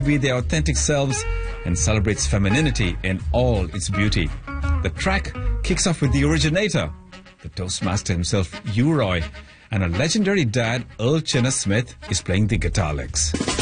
be their authentic selves and celebrates femininity in all its beauty. The track kicks off with the originator, the Toastmaster himself, U. Roy, and a legendary dad, Earl Chinna Smith, is playing the guitar licks.